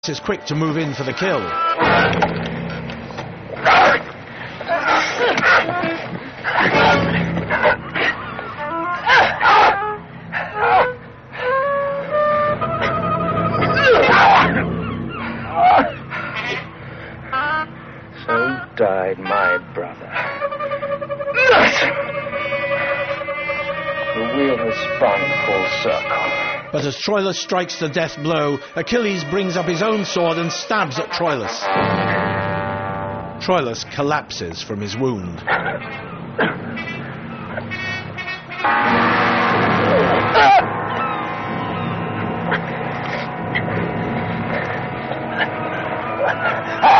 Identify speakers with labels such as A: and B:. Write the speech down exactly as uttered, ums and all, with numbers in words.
A: is quick to move in for the kill.
B: So died my brother. The wheel has spun full circle.
A: But as Troilus strikes the death blow, Achilles brings up his own sword and stabs at Troilus. Troilus collapses from his wound.